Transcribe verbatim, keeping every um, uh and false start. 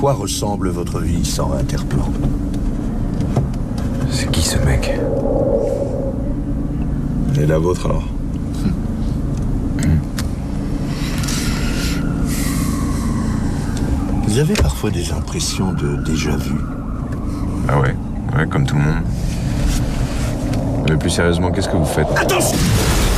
quoi ressemble votre vie sans Interplan? C'est qui ce mec? Et la vôtre alors? Vous avez parfois des impressions de déjà-vu? Ah ouais, ouais, comme tout le monde. Mais plus sérieusement, qu'est-ce que vous faites? Attention!